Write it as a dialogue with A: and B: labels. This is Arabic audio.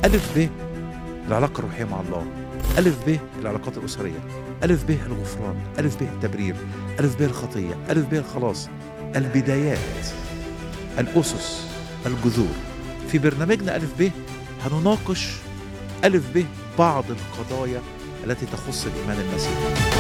A: ألف ب العلاقة الروحية مع الله، ألف ب العلاقات الأسرية، ألف ب الغفران، ألف ب التبرير، ألف ب الخطية، ألف ب الخلاص، البدايات، الأسس، الجذور. في برنامجنا ألف ب هنناقش ألف ب بعض القضايا التي تخص الإيمان المسيحي.